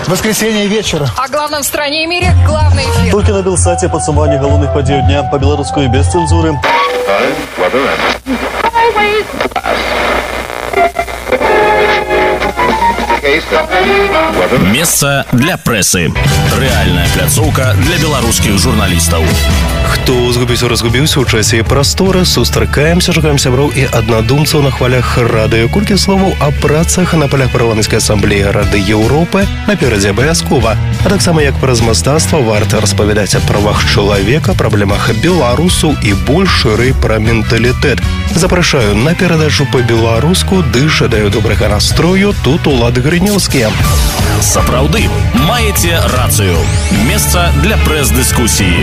Воскресенье вечера. О главном в стране и мире главный эфир. Только на Белсате подсумование головных подей дня по белорусской без цензуры. Место для прессы. Реальная пляцоўка для белорусских журналистов. Хто разгубіўся ў часе і прасторы, сустракаемся, шукаем сяброў і аднадумцаў на хвалях радыё. Колькі словаў о працах на полях парламенцкай асамблеі Рады Еўропы наперадзе абавязкова. А таксама як праз мастацтва варта распавядаць о правах чалавека, праблемах беларусаў і больш шырэй пра менталітэт. Запрашаю на перадачу по-беларуску, ды жадаю добрага настрою, тут Улады Грынёўскія. Сапраўды, маеце рацыю. Месца для прэс-дыскусіі.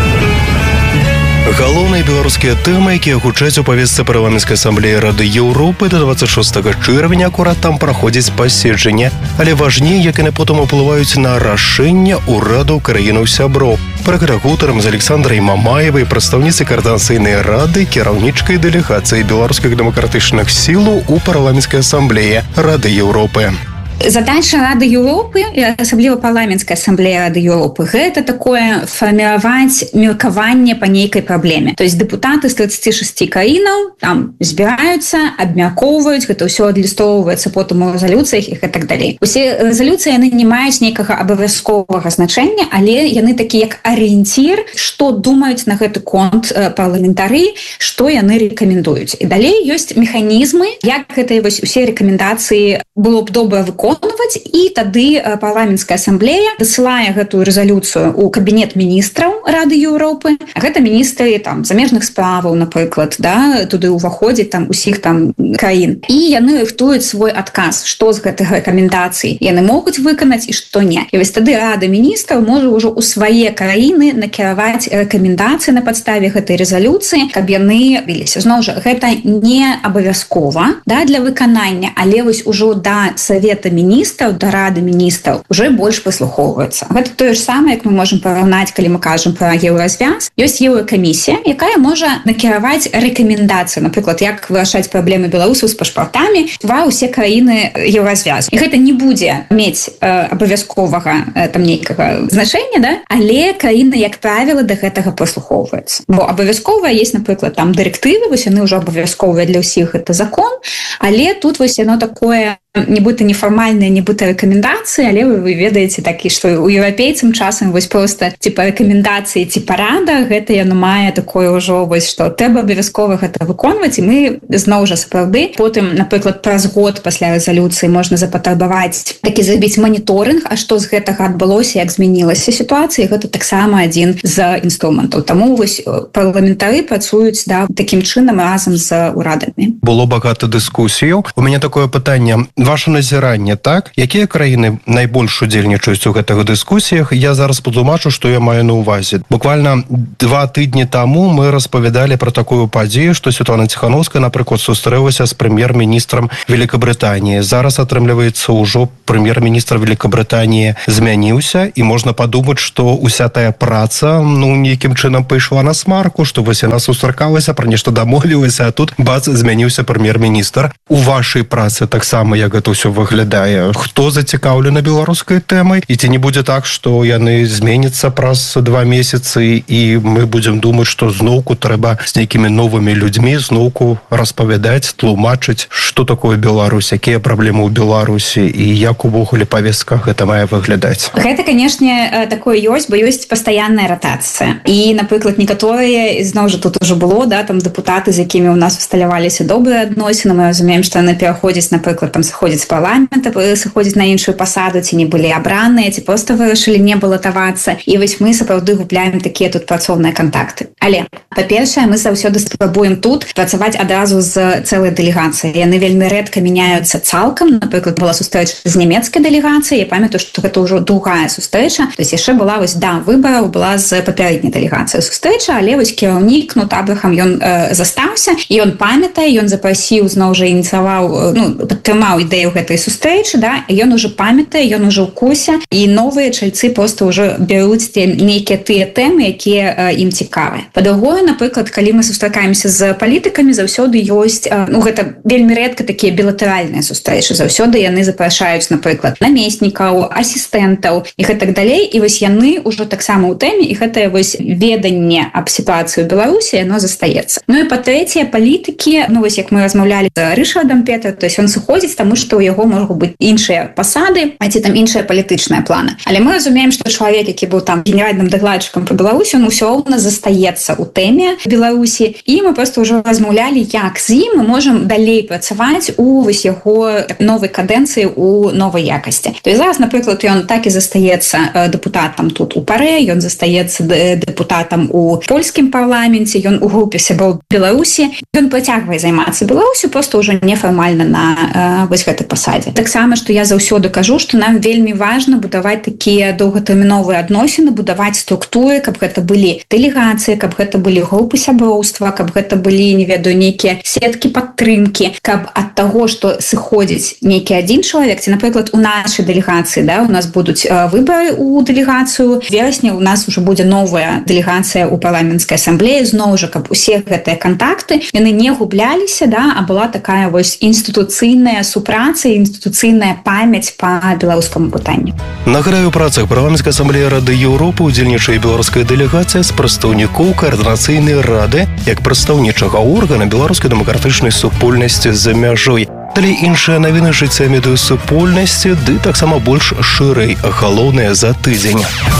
Галоўныя беларускія тэмы, якія гучаць у павестцы парламенцкай асамблеі Рады Еўропы да 26 чэрвеня, акурат там праходзіць паседжанне. Але важней, як яны потым уплываюць на рашэнне ўрадаў краінаў-сяброў. Пра гэта гутарам з Александрай Мамаевай, прадстаўніцай Каардынацыйнай рады, кіраўнічкай дэлегацыі беларускіх дэмакратычных сілаў у парламенцкай асамблеі Рады Еўропы. Задача Рады Еўропы, асабліва парламенцкая асамблея Рады Еўропы, гэта такое фарміраваць меркаванне па нейкай праблеме. То есть дэпутаты з 36 краінаў там збіраюцца, абмяркоўваюць, гэта ўсё адлюстроўваецца потым у рэзалюцыях і так далей. Усе рэзалюцыі яны не маюць нейкага абавязковага значэння, але яны такі як арыенцір, што думаюць на гэты конт парламентары, што яны рэкамендуюць. І далей ёсць механізмы, як гэтыя вось усе рэкамендацыі было б добра выконваць, і тады парламенцкая асамблея дасылае гэтую рэзалюцыю ў кабінет міністраў Рады Еўропы. Гэта міністры там замежных справаў, напрыклад, да, туды ўваходзяць там усіх там краін. І яны рыхтуюць свой адказ, што з гэтых рэкамендацый яны могуць выканаць і што не. І вось тады Рада міністраў можа ўжо ў свае краіны накіраваць рэкамендацыі на падставе гэтай рэзалюцыі, каб яны выліся. Зноў жа, гэта не абавязкова, да, для выканання, але вось ужо да Савета міністраў, да Рады міністраў уже больш прыслухоўваецца. Гэта тое ж самае, як мы можам параўнаць, калі мы кажам пра еўразвяз. Ёсць еўракамісія, якая можа накіраваць рэкамендацыі, напрыклад, як вырашаць праблемы беларусаў з пашпартамі ва ўсе краіны еўразвязу. І гэта не будзе мець абавязковага там нейкага значэння, да? Але краіны, як правіла, да гэтага прыслухоўваюцца. Бо абавязкова есть, напрыклад, там дырэктывы, вось яны ўжо абавязковыя для ўсіх, гэта закон, але тут вось яно такое нібыта нефармальныя, нібыта рэкамендацыі, але вы ведаеце такі, што у еўрапейцам часам вось проста типа рэкамендацыі ці парада, гэта яно мае такое ўжо вось, што трэба абавязкова гэта выконваць, і мы зноў жа сапраўды потым, напрыклад, праз год пасля рэзалюцыі можна запатрабаваць такі зрабіць маніторынг, а што з гэтага адбылося, як змянілася сітуацыя, гэта таксама адзін з інструментаў. Таму вось парламентары працуюць, да, такім чынам разам з урадамі. Было багата дыскусіяў. У мяне такое пытанне. Ваше назіранне, так? Якія краіны найбольш удзельнічаюць у гэтых дыскусіях? Я зараз патлумачу, што я маю на ўвазе. Буквально 2 тыдні таму мы распавядалі пра такую падзею, што Святлана Ціхановская, напрыклад, сустрэлася з прэм'ер-міністрам Великабрытаніі. Зараз, атрымліваецца, ўжо прэм'ер-міністр Великабрытаніі змяніўся, і можна падумаць, што уся тая праца, нейкім чынам пайшла на смарку, што вось яна сустракалася, пра нешта дамовілася, а тут, бац, змяніўся прэм'ер-міністр. У вашай працы таксама як гэта ўсё выглядае? Хто зацікаўлены беларускай тэмай? І ці не будзе так, што яны зменяцца праз 2 месяцы, і мы будзем думаць, што зноўку трэба з нейкімі новымі людзьмі зноўку распавядаць, тлумачыць, што такое Беларусь, якія праблемы ў Беларусі і як увогуле павестка гэта мае выглядаць. Гэта, канешне, такое ёсць, бо ёсць пастаянная ратацыя. І, напрыклад, некаторыя, зноў жа тут ужо было, да, там дэпутаты, з якімі ў нас усталяваліся добрыя адносіны, мы разумеем, што яны пераходзяць, напрыклад, там сыходзіць з парламента, сыходзіць на іншую пасаду, ці не былі абраныя, ці проста вырашылі не балатавацца. І вось мы сапраўды губляем такія тут працоўныя кантакты. Але, па-першае, мы заўсёды спрабуем тут працаваць адразу з цэлай дэлегацыяй. Яны вельмі рэдка мяняюцца цалкам. Напрыклад, была сустрэча з нямецкай дэлегацыяй. Я памятаю, што гэта ўжо другая сустрэча. То есть яшчэ была вось да выбараў, была з папярэдняй дэлегацыяй сустрэча, але вось кіраўнік Кнут Абрахам, ён застаўся, і ён памятае, ён запрасіў, зноў жа ініцыяваў, падтрымаў ідэю гэтай сустрэчы, да, ён уже памятае, ён уже ў курсе, і новыя чальцы просто ўжо бяруць нейкія тыя тэмы, якія ім цікавыя. Па-другое, напрыклад, калі мы сустракаемся з палітыкамі, заўсёды ёсць, гэта вельмі рэдка такія білатэральныя сустрэчы, заўсёды яны запрашаюць, напрыклад, намеснікаў, асістэнтаў і гэтак далей, і вось яны ўжо таксама ў тэме, і гэтае вось веданне аб сітуацыі ў Беларусі, яно застаецца. Ну і па-трэцяе, палітыкі, ну вось як мы размаўлялі з Рышардам Петра, то есть ён сыходзіць, таму што ў яго могуць быць іншыя пасады, а ці там іншыя палітычныя планы. Але мы разумеем, што чалавек, які быў там генеральным дакладчыкам па Беларусі, он ўсё роўна застаецца ў тэме Беларусі, і мы просто ўжо размаўлялі, як з ім мы можам далей працаваць у вось яго новай кадэнцыі, у новай якасці. То есть зараз, напрыклад, ён так і застаецца дэпутатам тут у ПАРЭ, ён застаецца дэпутатам у польскім парламенце, ён у групе сяброў Беларусі, ён працягвае займацца Беларусю, просто ўжо нефармальна на вось гэтай пасадзе. Таксама, што я заўсёды кажу, што нам вельмі важна будаваць такія доўгатэрміновыя адносіны, будаваць структуры, каб гэта былі дэлегацыі, каб гэта былі групы сяброўства, каб гэта былі, не ведаю, нейкія сеткі падтрымкі, каб ад таго, што сыходзіць нейкі адзін чалавек, ці, напрыклад, у нашай дэлегацыі, да, у нас будуць выбары ў дэлегацыю, в верасні у нас уже будзе новая дэлегацыя ў парламенцкай асамблеі, зноў жа, каб усе гэтыя кантакты, яны не губляліся, да, а была такая вось інстытуцыйная супраца, інстытуцыйная памяць па беларускаму пытанню. Нагадаю, у працах парламенцкай асамблеі Рады Еўропы удзельнічае беларуская дэлегацыя з прадстаўнікоў каардынацыйнай рады як прадстаўнічага органа беларускай дэмакратычнай супольнасці за мяжой. Далей іншыя навіны жыцця медыасупольнасці, ды таксама больш шырэй, галоўнае за тыдзень.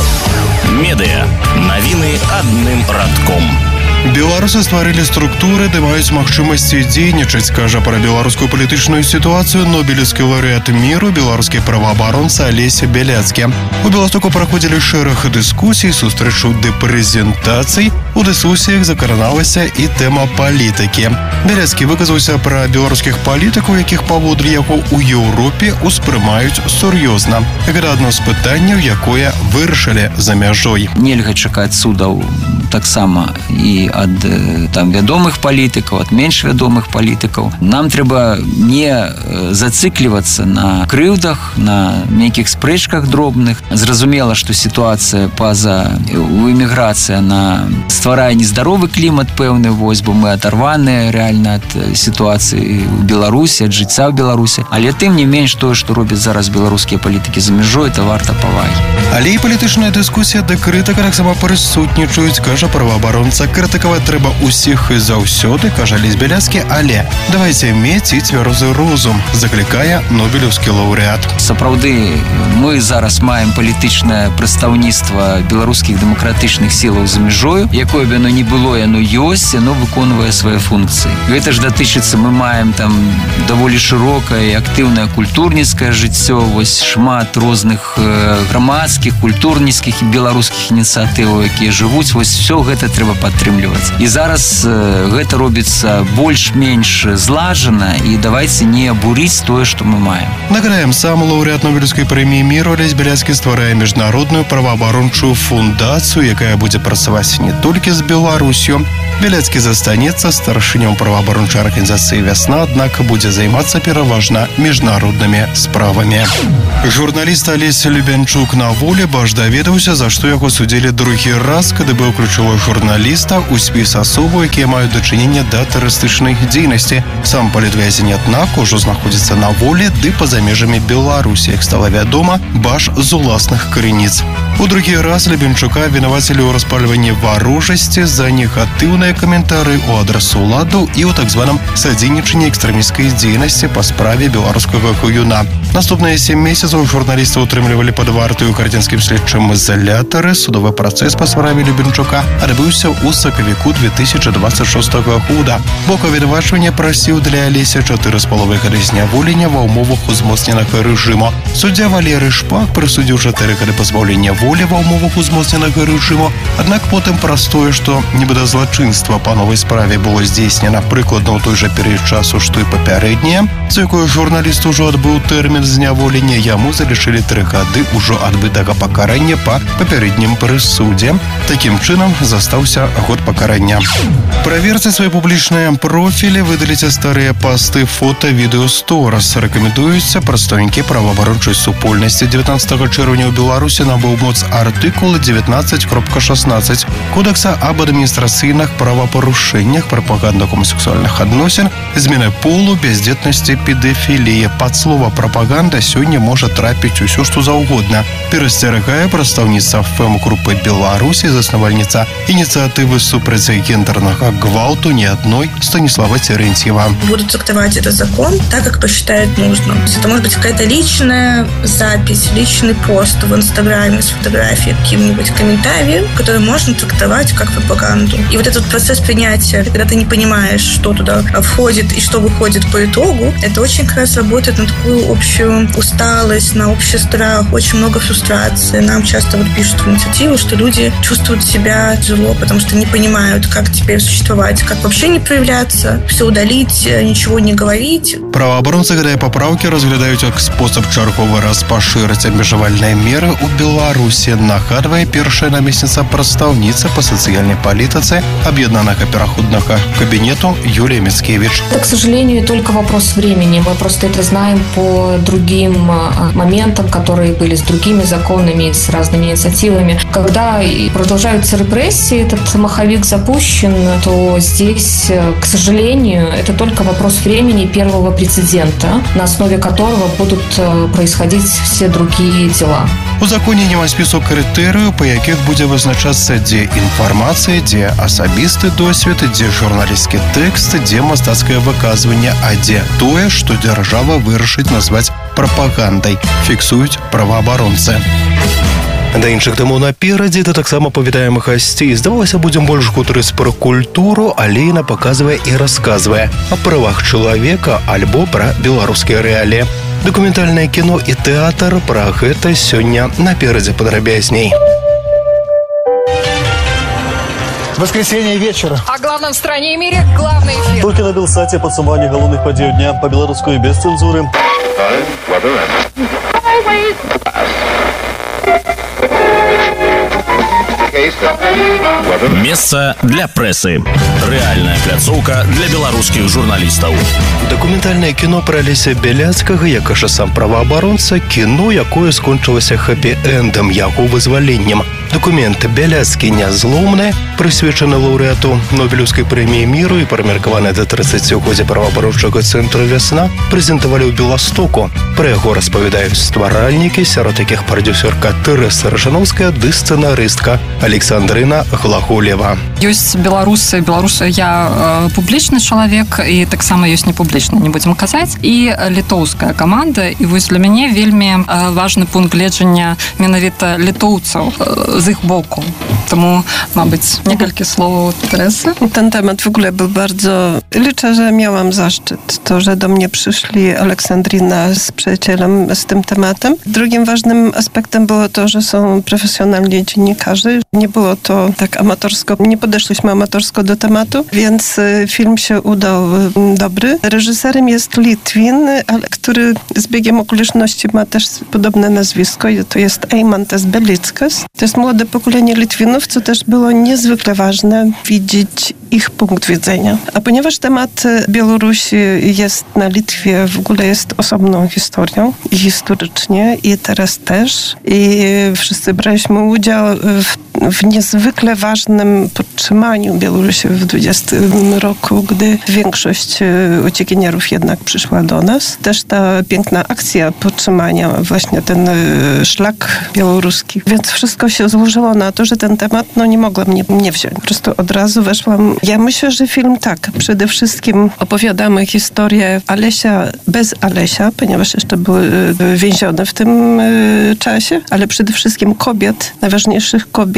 Медыа. Навіны адным радком. Беларусы стварылі структуры, ды маюць магчымасці дзейнічаць, кажа пра беларускую палітычную сітуацыю нобелеўскі лаўрэат міру, беларускі праваабаронца Алесь Бяляцкі. У Беластоку праходзілі шэраг дыскусій, сустрэчаў ды прэзентацый. У дыскусіях закраналася і тэма палітыкі. Бяляцкі выказаўся пра беларускіх палітыкаў, якіх паводле яго ў Еўропе успрымаюць сур'ёзна. Гэта адно з пытанняў, якое вырашылі за мяжой. Нельга чакаць судаў таксама і ад там вядомых палітыкаў, ад менш вядомых палітыкаў. Нам трэба не зацыклівацца на крыўдах, на нейкіх спрэчках дробных. Зразумела, што сітуацыя па-за эміграцыя на стварае нездаровы клімат пэўны, вось, бо мы адарваныя рэальна ад сітуацыі ў Беларусі, ад жыцця ў Беларусі. Але тым не менш тое, што робяць зараз беларускія палітыкі за мяжой, это варта павагі. Але і палітычная дыскусія да крытыка таксама прысутнічаюць, кажа праваабаронца. Крытыкаваць трэба усіх і заўсёды, кажа Алесь Бяляцкі, але давайце мець і цвярозы розум, заклікае нобелеўскі лаўрэат. Сапраўды, мы зараз маем палітычнае прадстаўніцтва беларускіх дэмакратычных сілаў за мяжою, якое б яно не было, яно ёсць, яно выконвае свае функцыі. Гэта ж датычыцца, мы маем там даволі шырокае і актыўнае культурніцкае жыццё, вось шмат розных грамадскіх, культурніцкіх і беларускіх ініцыятываў, якія жывуць, вось все гэта трэба падтрымліваць. І зараз гэта робіцца больш-менш злажана, і давайце не абурыць тое, што мы маем. Нагадаем, сам лаўрэат Нобелеўскай прэміі міру Алесь Бяляцкі стварае міжнародную праваабарончую фундацыю, якая будзе працаваць не толькі з Беларусю. Бяляцкі застанецца старшынём праваабарончай арганізацыі «Вясна», аднак будзе займацца пераважна міжнароднымі справамі. Журналіст Алесь Любянчук на волі, бо аж даведаўся, за што яго судзілі другі раз, КДБ ўключыла журналіста ў спіс асобаў, якія маюць дачыненне да тэрарыстычнай дзейнасці. Сам палітвязень, аднак, ужо знаходзіцца на волі ды па-за межамі Беларусі, як стала вядома, баш з уласных крыніц. У другі раз Любянчука вінавацілі ў распальванні варожасці за негатыўныя каментары ў адрас уладу і ў так званым садзейнічанні экстрэмісцкай дзейнасці па справе беларускага куюна. Наступныя 7 месяцаў журналіста утрымлівалі пад вартаю ў градзянскім следчым изолятары. Судовы працэс па справе Любянчука адбыўся ў сакавіку 2026 года. Бок абвінавачвання прасіў для Алеся 4,5 гады зняволення ва ўмовах узмоцненага рэжыму. Суддзя Валерый Шпак прысудзіў 4 гады пазбаўлення волі ва ўмовах узмоцненага рэжыму. Аднак потым праз тое, што нібыта злачынства па новай справе было здзейснена прыкладна ў той жа перыяд часу, што і папярэдняе, за якое журналіст ужо адбыў тэрмін, пазбаўленым зняволення, яму залишылі 3 гады ўжо адбытага пакарання па папярэднім прысудзе. Такім чынам застаўся год пакарання. Праверце свае публічныя профілі, выдаліце старыя пасты, фота, відэо, сторас. Рэкамендуюцца прадстаўнікі праваабарончай супольнасці. 19 чэрвеня ў Беларусі набыў моц артыкул 19.16 Кодекса об адміністрацыйных правапарушэннях, прапаганда гомасексуальных адносін, змены полу, бяздзетнасці, педафілія. Пад слова прапаганда сёння можа трапіць усё, што заўгодна. Перасцерагае прадстаўніца ФЭМ-групы Беларусі, заснавальніца ініцыятывы супраць гендернага гвалту не одной Станислава Терентьева. Будут трактовать этот закон так, как посчитают нужным. Это может быть какая-то личная запись, личный пост в Инстаграме с фотографией, каким-нибудь комментарием, который можно трактовать как пропаганду. И вот этот процесс принятия, когда ты не понимаешь, что туда входит и что выходит по итогу, это очень как раз работает на такую общую усталость, на общий страх, очень много фрустрации. Нам часто вот пишут в инициативу, что люди чувствуют себя тяжело, потому что не понимают, как теперь существовать, как вообще не проявляться, все удалить, ничего не говорить. Праваабаронцы гэтыя папраўкі разглядаюць як спосаб чарговы раз пашырыць абмежавальныя меры ў Беларусі, нагадвае першая намесніца прадстаўніцы па сацыяльнай палітыцы Аб'яднанага пераходнага кабінету Юлія Мицкевич. Это, к сожалению, только вопрос времени. Мы просто это знаем по другим моментам, которые были с другими законами, с разными инициативами. Когда продолжаются репрессии, этот маховик запущен, то здесь, к сожалению, это только вопрос времени первого прецедента, на основе которого будут происходить все другие дела. У законе няма спісу крытэрыяў, па якіх будзе вызначацца, дзе інфармацыя, дзе асабісты досвед, дзе журналісцкі тэкст, дзе мастацкае выказванне, а дзе тое, што дзяржава вырашыць назваць прапагандай, фіксуюць праваабаронцы. Да іншых тэмаў наперадзе, то таксама павітаем гасцей. Здавалася, будзем больш гутарыць пра культуру, але яна паказвае і расказвае о правах чалавека альбо пра беларускія рэаліі. Дакументальнае кіно і тэатр, пра гэта сёння наперадзе падрабязней. Воскресенье вечера. О главном в стране и мире главный эфир. Только на Белсате подсумование головных подей дня по-белорусски и без цензуры. Месца для прэсы. Рэальная пляцоўка для беларускіх журналістаў. Дакументальнае кіно пра Алеся Бяляцкага, як кажа сам праваабаронца, кіно, якое скончылася хэпі-эндам, яго вызваленнем. Документ «Бяляцкі нязломны», прысвечаны лаўрэату Нобелеўскай прэміі міру і прамеркаваны да 30-годдзя праваабарончага цэнтра «Вясна», прэзентавалі ў Беластоку. Пра яго распавядаюць стваральнікі, сярод якіх прадзюсерка Тэрэса Ржановская ды сцэнарыстка Александрына Глаголева. Ёсць беларусы, я публічны чалавек, і таксама ёсць непублічны, не будзем казаць, і літоўская каманда, і вось для мяне вельмі важны пункт гледжання менавіта літоўцаў z ich boku. Тому, mabыть, niektóre słowo Teresy. Ten temat w ogóle był bardzo... Liczę, że miałam zaszczyt. To, że do mnie przyszli Aleksandrina z przyjacielem z tym tematem. Drugim ważnym aspektem było to, że są profesjonalni dziennikarze. Nie było to tak amatorsko. Nie podeszliśmy amatorsko do tematu, więc film się udał dobry. Reżyserem jest Litwin, ale który z biegiem okoliczności ma też podobne nazwisko. To jest Eimantas Belickas. To jest młode pokolenie Litwinów, co też było niezwykle ważne widzieć ich punkt widzenia. A ponieważ temat Białorusi jest na Litwie, w ogóle jest osobną historią i historycznie i teraz też. I wszyscy braliśmy udział w niezwykle ważnym podtrzymaniu Białorusi w 20 roku, gdy większość uciekinierów jednak przyszła do nas. Też ta piękna akcja podtrzymania, właśnie ten szlak białoruski. Więc wszystko się złożyło na to, że ten temat nie mogła mnie nie wziąć. Po prostu od razu weszłam. Ja myślę, że film tak. Przede wszystkim opowiadamy historię Alesia bez Alesia, ponieważ jeszcze były więzione w tym czasie, ale przede wszystkim kobiet, najważniejszych kobiet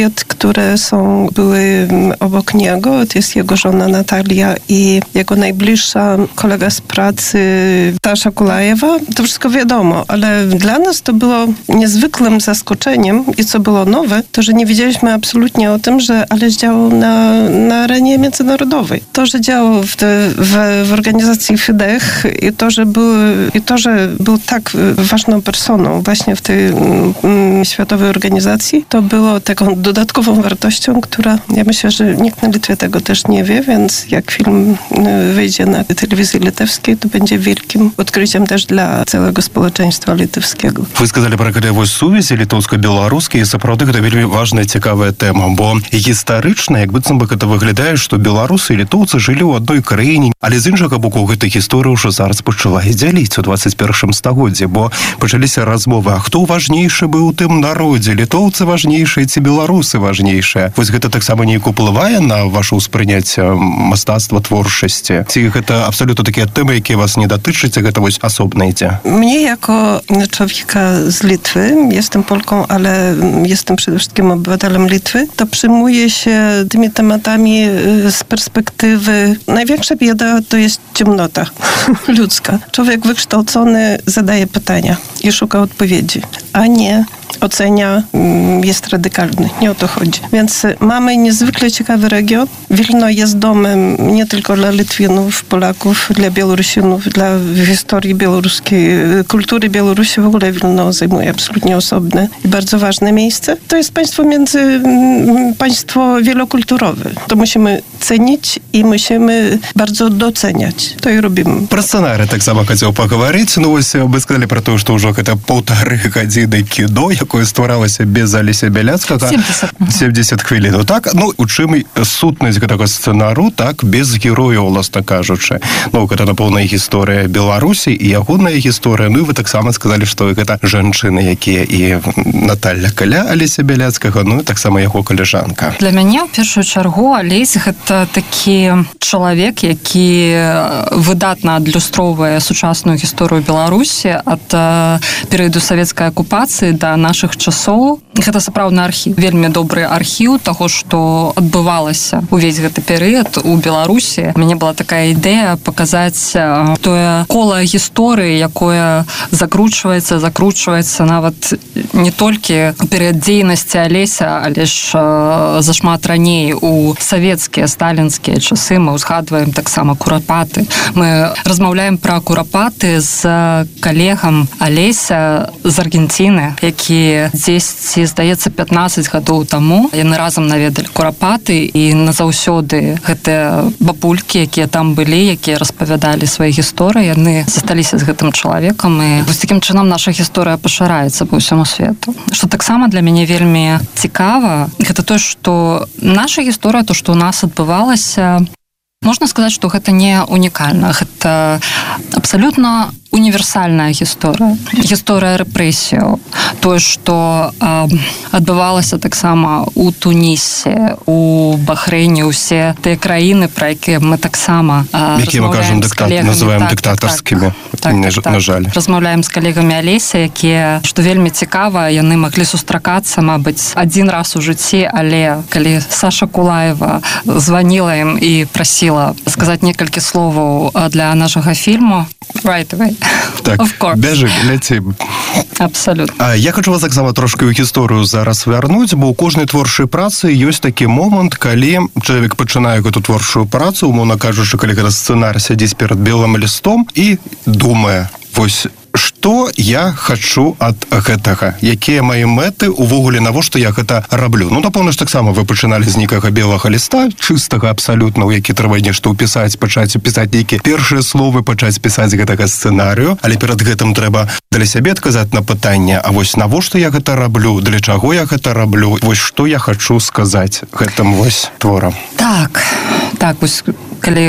kobiet, które były obok niego. To jest jego żona Natalia i jego najbliższa kolega z pracy Tasza Kulajewa. To wszystko wiadomo, ale dla nas to było niezwykłym zaskoczeniem i co było nowe, to, że nie wiedzieliśmy absolutnie o tym, że Aleś działał na arenie międzynarodowej. To, że działał w organizacji Fidesz i to, że był tak ważną personą właśnie w tej światowej organizacji, to było taką dodatkową wartością, która, ja myślę, że nikt na Litwie tego też nie wie, więc jak film wyjdzie na telewizji litewskiej, to będzie wielkim odkryciem też dla całego społeczeństwa litewskiego. Вы сказали про калявую сувязь літоўска-беларускія, і сапраўды гэта вельмі важная цікавая тэма, бо гістарычна, як быццам бы гэта выглядае, што беларусы і літоўцы жылі ў адной краіне, але з іншага боку гэта гісторыя ўжо зараз пачала дзяліць у 21 стагоддзі, бо пачаліся размовы, а хто важнейшы быў у тым народзе, літоўцы важнейшыя ці беларусы важнейшыя. Вось гэта таксама неяк уплывае на ваше ўспрыняцце мастацтва, творчасці? Ці гэта абсалютна такія тэмы, якія вас не датычаць, гэта вось асобна ідзе? Mnie jako człowieka z Litwy, jestem Polką, ale jestem przede wszystkim obywatelem Litwy, to przyjmuję się tymi tematami z perspektywy. Największa bieda to jest ciemnota ludzka. Człowiek wykształcony zadaje pytania i szuka odpowiedzi, a nie ocenia, jest radykalny. Nie o to chodzi. Więc mamy niezwykle ciekawy region. Wilno jest domem nie tylko dla Litwinów, Polaków, dla Białorusinów, dla historii białoruskiej, kultury Białorusi. W ogóle Wilno zajmuje absolutnie osobne i bardzo ważne miejsce. To jest państwo wielokulturowe. To musimy cenić i musimy bardzo doceniać. To i robimy. Про сценарий так само хотел поговорить. Ну, ось вы сказали про то, что уже это 1,5 годины кино, якое стваралася без Алеся Бяляцкага. 70 хвілін. Так, ну, у чым сутнасць гэтага сцэнару, так, без герояў, уласна кажучы. Ну, гэта напэўна гісторыя Беларусі і ягоная гісторыя. Ну, і вы таксама сказалі, што гэта жанчыны, якія і Наталья каля Алеся Бяляцкага, ну, і таксама яго калежанка. Для мяне, ў першую чаргу, Алесь — гэта такі чалавек, які выдатна адлюстроўвае сучасную гісторыю Беларусі ад перыяду савецкай акупацыі да нашых часоў. Гэта сапраўдны архіў, вельмі добры архіў таго, што адбывалася увесь гэты перыяд у Беларусі. У мяне была такая ідэя паказаць тое кола гісторыі, якое закручваецца нават не толькі у перыяд дзейнасці Алеся, але ж зашмат раней у савецкія, сталінскія часы. Мы узгадваем таксама курапаты. Мы размаўляем пра курапаты з калегам Алеся з Аргенціны, які 10, здаецца, 15 гадоў таму яны разам наведалі курапаты, і назаўсёды гэтыя бабулькі, якія там былі, якія распавядалі свае гісторыі, яны засталіся з гэтым чалавекам, і вось такім чынам наша гісторыя пашыраецца па ўсяму свету. Што таксама для мяне вельмі цікава, гэта тое, што наша гісторыя, то, што ў нас адбывалася, можна сказаць, што гэта не унікальна, гэта абсалютна універсальная гісторыя рэпрэсіяў. Тое, што адбывалася таксама у Тунісе, у Бахрэйне, усе тыя краіны, пра якія мы таксама размаўляем з калегамі. Называем дыктатарскімі, на жаль. Размаўляем з калегамі Алеся, якія, што вельмі цікава, яны маглі сустракацца, мабыць, адзін раз у жыцці, але калі Саша Кулаева званіла ім і прасіла сказаць некалькі словаў для нашага фільму, right away. Так, бяжы, ляцім. Абсалютна. Я хочу вас таксама трошки ў гісторыю зараз вярнуць, бо ў кожнай творчай працы ёсць такі момант, калі чалавек пачынае гэту творчую працу, умоўна кажучы, калі гэта сцэнар сядзіць перад белым лістом і думае, вось, што я хачу ад гэтага? Якія мае мэты? Увогуле, навошта я гэта раблю? Ну, напэўна ж таксама вы пачыналі з нейкага белага ліста, чыстага абсалютна, у які трэба нешта ўпісаць, пачаць пісаць нейкія першыя словы, пачаць пісаць гэтага сцэнарыю, але перад гэтым трэба для сябе адказаць на пытанне, а вось навошта я гэта раблю? Для чаго я гэта раблю? Вось што я хачу сказаць гэтым вось творам? Так, вось, калі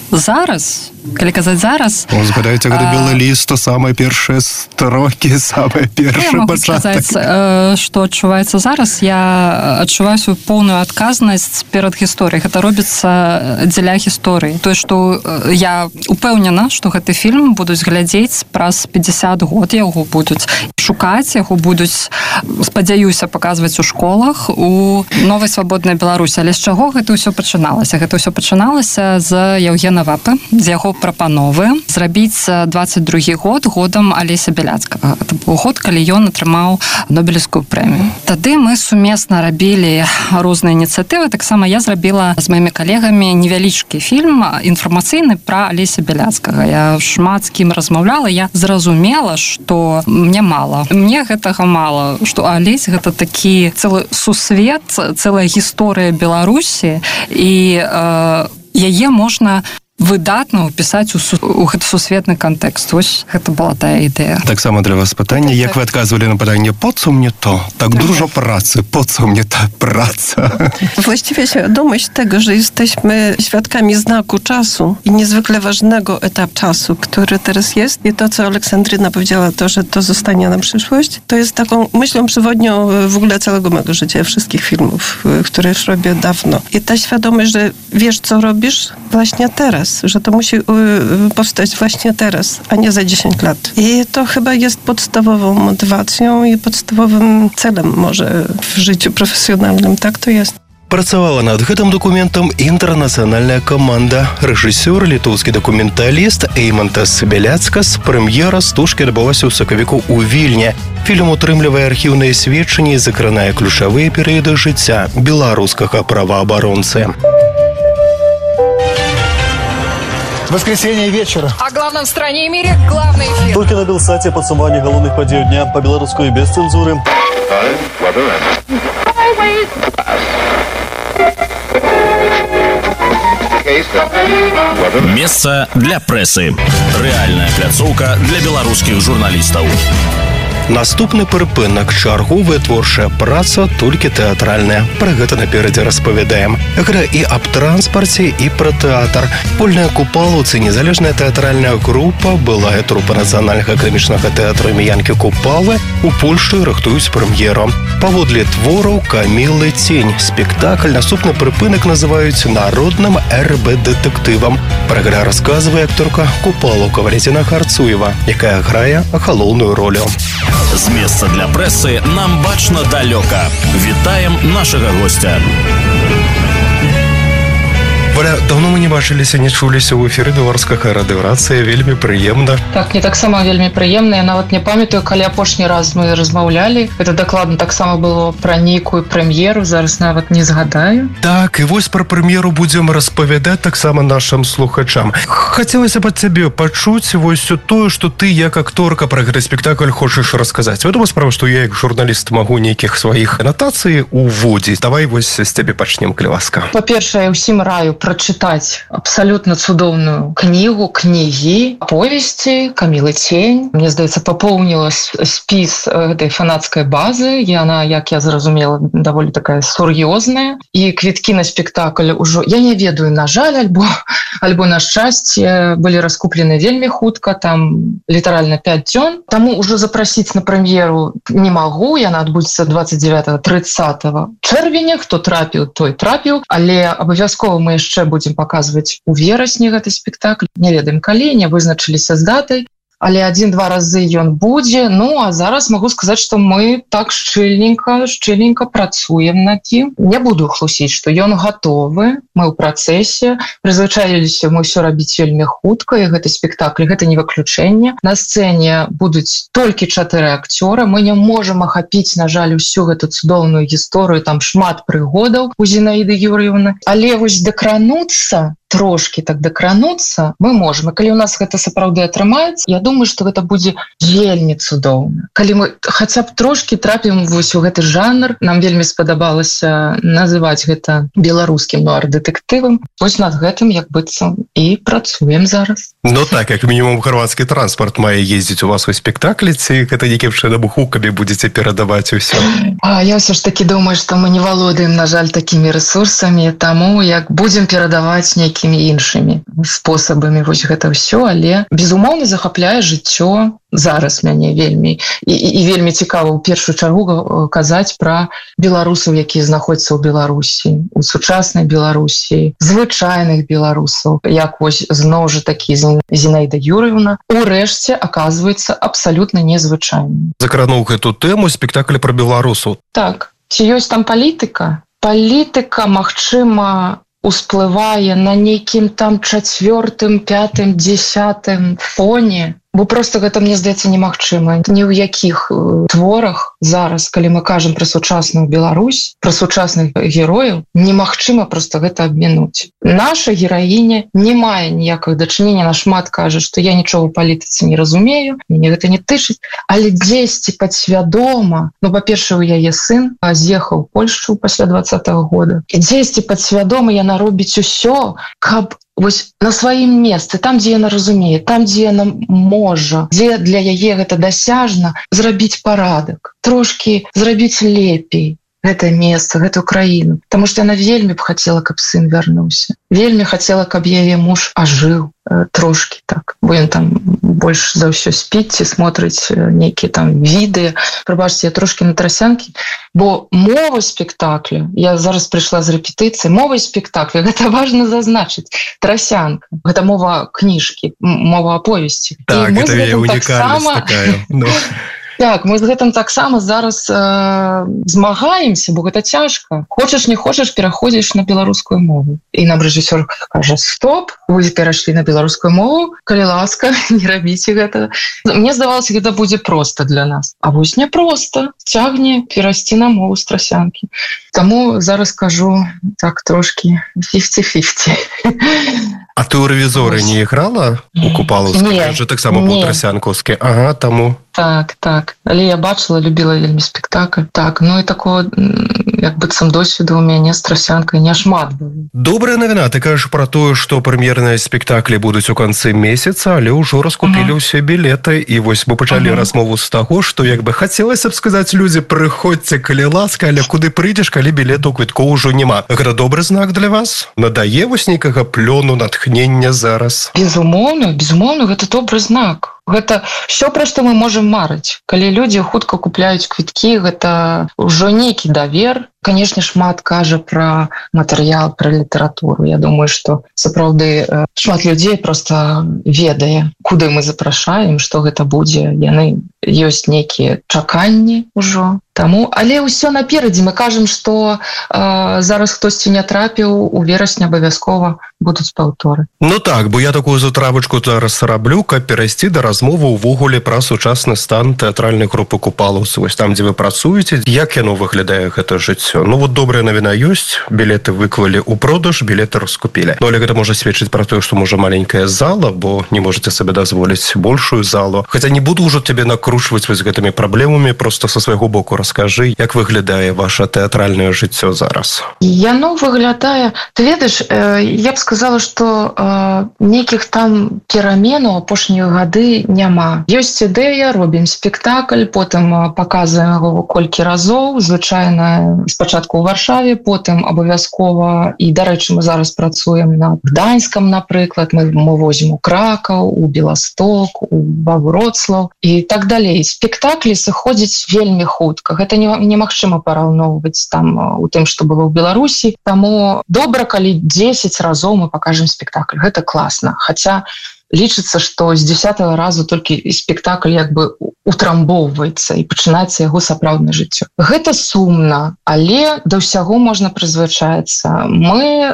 зараз, калі казаць зараз... Згадайце, гэта белы ліст, то самыя першыя строкі, самыя першыя пачатак. Сказаць, што адчуваецца зараз, я адчуваю сваю поўную адказнасць перад гісторыяй. Гэта робіцца дзеля гісторыі. Тое, што я упэўнена, што гэты фільм будуць глядзець праз 50 год, яго будуць шукаць, яго будуць, спадзяюся, паказваць у школах, у новай свабоднай Беларусі. Але з чаго гэта ўсё пачыналася? Гэта ўсё пачыналася з Яўгена Вапы, з яго прапановы зрабіць 22 год годам Алеся Бяляцкага. Это быў год, калі ён атрымаў Нобелевскую прэмію. Тады мы сумесна рабілі розныя ініцыятывы. Таксама я зрабіла з маімі калегамі невялічкі фільм інфармацыйны пра Алеся Бяляцкага. Я шмат з кім размаўляла, я зразумела, што мне мала. Мне гэтага мала, што Алесь гэта такі цэлы сусвет, цэлая гісторыя Беларусі, і яе можна выдатна ўпісаць у гэты сусветны кантэкст. Вось гэта была тая ідэя. Таксама для вас пытанне, як вы адказвалі на пытанне, po co mnie to? Tak dużo pracy, po co mnie ta praca? Właściwie świadomość tego, że jesteśmy świadkami znaku czasu i niezwykle ważnego etapu czasu, który teraz jest, i to, co Aleksandryna powiedziała, to, że to zostanie na przyszłość, to jest taką myślą przewodnią w ogóle całego mego życia, wszystkich filmów, które już robię dawno. I ta świadomość, że wiesz, co robisz właśnie teraz, że to musi powstać właśnie teraz, a nie za 10 lat. I to chyba jest podstawową motywacją i podstawowym celem może w życiu profesjonalnym. Tak to jest. Працавала над гэтым дакументам інтэрнацыянальная каманда. Рэжысёр, літоўскі дакументаліст Эймантас Бяляцкас. Прэм'ера стужкі адбылася ў сакавіку ў Вільні. Фільм утрымлівае архіўныя сведчанні і закранае ключавыя перыяды жыцця беларускага праваабаронцы. Воскресенье вечера. О главном в стране и мире главный эфир. Только на Белсате подсумование головных подей дня по-белорусски и без цензуры. Месца для прэсы. Рэальная пляцоўка для беларускіх журналістаў. Наступны прыпынак, чарговая творчая праца, толькі тэатральная. Пра гэта наперадзе распавядаем. Гэта і аб транспарце, і пра тэатр. Польная Купалаўцы, незалежная тэатральная група, былая трупа нацыянальнага акадэмічнага тэатру імя Янкі Купалы, у Польшчы рыхтуюць прэм'еру. Паводле твораў Камілы Цень. Спектакль наступны прыпынак называюць народным РБ-дэтэктывам. Пра гэта расказвае акторка Купалаўка Валентина Харцуева, якая грае галоўную ролю. З месца для прэсы нам бачна далёка. Вітаем нашага гостя. Валя, давно мы не бачыліся, не чуліся ў эфіры беларускага радыёрацыя, вельмі прыемна. Так, мне таксама вельмі прыемна. Я нават не памятаю, калі апошні раз мы размаўлялі. Это дакладна таксама было пра нейкую прэм'еру, зараз нават не згадаю. Так, і вось пра прэм'еру будзем распавядаць таксама нашым слухачам. Хацелася б ад цябе пачуць вось тое, што ты як акторка пра гэты спектакль хочаш расказаць. Вядома справа, што я як журналіст магу нейкіх сваіх анатацый уводзіць. Давай вось з цябе пачнем, калі ласка. Па-першае, я ўсім раю прочитать абсолютно цудоўную кнігі, повести Камілы Цень. Мне здаецца, пополнила спіс этой фанатской базы. Яна, як я зразумела, даволі такая сур'ёзная. І квіткі на спектакль ужо, я не ведаю, на жаль, альбо на шчасце, былі раскуплены вельмі хутка, там літаральна 5 дзён. Таму ужо запрасіць на прэм'еру не магу. Яна адбудзецца 29-30 чэрвеня. Хто трапіў, той трапіў. Але абавязкова мы яшчэ будем паказваць у верасні гэты спектакль. Не ведаем калі, не вызначыліся з датай, але 1-2 разы ён будзе. Ну, а зараз могу сказаць, што мы так шчыльненька працуем над ім. Не буду хлусіць, што ён гатовы, мы ў працэсе, прызвычаіліся мы ўсё рабіць вельмі хутка, і гэты спектакль, гэта не выключэнне. На сцэне будуць толькі 4 акцёра, мы не можам ахапіць, на жаль, усю гэту цудоўную гісторыю, там шмат прыгодаў у Зінаіды Юр'еўны, але вось трошки так дакрануцца мы можам. І калі у нас гэта сапраўды атрымаецца, я думаю, што гэта будзе вельмі цудоўна. Калі мы хаця б трошки трапім вось у гэты жанр, нам вельмі спадабалася называць гэта беларускім нуар-дэтэктывам. Вось над гэтым, як быццам, і працуем зараз. Ну так, як мінімум гарвацкі транспорт мае ездзіць у вас у спектаклі, ці гэта нейкім чынам гукамі будзеце перадаваць усё? Я ўсё ж таки думаю, што мы не валодаем, на жаль, такімі рэсурсамі, таму як будзем перадаваць нейкі нейкімі іншымі спосабамі вось гэта ўсё, але безумоўна захапляе жыццё зараз мяне вельмі і вельмі цікава ў першую чаргу казаць пра беларусаў, якія знаходзяцца ў Беларусі, у сучаснай Беларусі, звычайных беларусаў, як вось зноў жа такі Зінаіда Юрыевна, урэшце аказваецца абсалютна незвычайным. Закрануў гэту тэму спектакль пра беларусаў. Так, ці ёсць там палітыка? Палітыка, магчыма, усплывае на нейкім там 4., 5., 10. фоне, бо просто гэта, мне здаецца, немагчыма. Ні ў якіх творах зараз, калі мы кажам пра сучасную Беларусь, пра сучасных герояў, немагчыма просто гэта абмінуць. Наша гераіня не мае ніякага дачынення, она шмат кажа, што я нічога ў палітыцы не разумею, мяне гэта не тычыць, але дзесьці падсвядома, ну, па-першае, у яе сын з'ехаў у Польшчу пасля 20-го года, і дзесьці падсвядома яна робіць усё, каб вось на сваім месцы, там, дзе яна разумее, там, дзе яна можа, дзе для яе гэта дасяжна, зрабіць парадак, трошкі зрабіць лепей гэтае месца, гэтую краіну. Таму што яна вельмі б хацела, каб сын вярнуўся. Вельмі хацела, каб яе муж ажыў трошкі так. Бо ён там больш за ўсё спіць ці смотрыць нейкія там відэа. Прабачце, я трошкі на трасянкі. Бо мова спектакля, я зараз прыйшла з рэпетыцыі, мова спектакля, гэта важна зазначыць. Трасянка. Гэта мова кніжкі, мова аповесці. Так, гэта яе унікальнасць такая. Так, мы з гэтым таксама зараз змагаемся, бо гэта цяжка. Хочаш, не хочаш, пераходзіш на беларускую мову. І нам рэжысёр кажа: стоп, вы перайшлі на беларускую мову, калі ласка, не рабіце гэта. Мне здавалася, гэта будзе проста для нас. А вось не проста. Цягне перайсці на мову з трасянкі. Таму зараз кажу так трошкі 50-50. А ты ў рэвізоры не іграла у Купалаўскай? Не. Же таксама быў трасянкаўскі. Ага, таму. Так. Але я бачыла, любіла вельмі спектакль. Так, ну і такого, як быццам досведу ў мяне з трасянкай не шмат было. Добрая навіна. Ты кажаш пра тое, што прэм'ерныя спектаклі будуць у канцы месяца, але ўжо раскупілі ўсе білеты. І вось мы пачалі размову з таго, што як бы хацелася б сказаць, людзі, прыходзьце, калі ласка, але куды прыйдзеш, калі білету квіткоў ужо няма. Гэта добры знак для вас? Надае вось нейкага плёну, натхнення зараз? Безумоўна, гэта добры знак. Гэта ўсё, пра што мы можам марыць. Калі людзі хутка купляюць квіткі, гэта ўжо нейкі давер. Канешне, шмат кажа пра матэрыял, пра літаратуру. Я думаю, што сапраўды шмат людзей проста ведае, куды мы запрашаем, што гэта будзе. Яны ёсць нейкія чаканні ўжо. Таму, але ўсё наперадзе. Мы кажам, што зараз хтосьці не трапіў, у верасні абавязкова будуць паўторы. Ну так, бо я такую затравачку зараз раблю, каб перайсці да размовы ўвогуле пра сучасны стан тэатральнай групы Купалаўцы. Вось там, дзе вы працуеце, як яно выглядае гэта жыццё? Ну вот добрая навіна ёсць, білеты выклалі ў продаж, білеты раскупілі. Ну але гэта можа сведчыць пра тое, што можа маленькая зала, бо не можаце сабе дазволіць большую залу. Хаця не буду ўжо тебе накручваць вось гэтымі праблемамі, просто са свайго боку раскажы, як выглядае ваша тэатральнае жыццё зараз. Яно выглядае, ты ведаеш, я б сказала, што нейкіх там пераменаў апошнія гады няма. Ёсць ідэя, робім спектакль, потым паказваем яго колькі разоў, звычайна спачатку ў Варшаве, потым абавязкова, і, дарэчы, мы зараз працуем над Гданьскам, напрыклад, мы возьмем у Кракаў, у Беласток, ва Вроцлаў і так далей. Спектаклі сыходзяць вельмі хутка. Гэта немагчыма параўноўваць там у тым, што было ў Беларусі. Таму добра, калі 10 разоў мы пакажем спектакль. Гэта класна. Хаця лічыцца, што з 10-го разу толькі спектакль як бы утрамбоўваецца і пачынаецца яго сапраўднае жыццё. Гэта сумна, але да ўсяго можна прызвычаецца. Мы,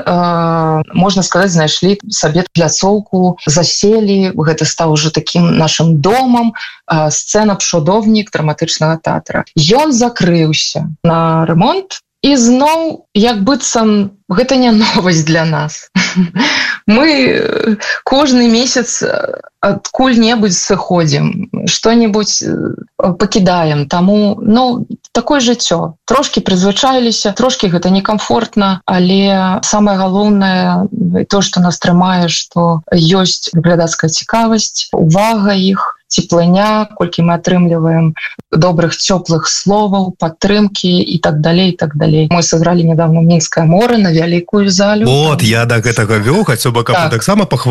можна сказаць, знайшлі сабе пляцоўку, заселі, гэта стаў ужо такім нашым домам, сцэна «Пшодовнік» драматычнага тэатра. Ён закрыўся на ремонт, і зноў, як быццам, гэта не новасць для нас. Мы кожны месяц адкуль-небудзь сыходзім, што-небудзь пакідаем. Таму, ну, такое жыццё. Трошкі прызвычаіліся, трошкі гэта некамфортна, але самае галоўнае, то, што нас трымае, што ёсць глядацкая цікавасць, увага іх, цеплыня, колькі мы атрымліваем добрых цёплых словаў, падтрымкі і так далей, і так далей. Мы сыгралі недавно Мінскае море на вялікую залю. Вот, я да гэтага вёў, хацеў бы, каб таксама пахваліць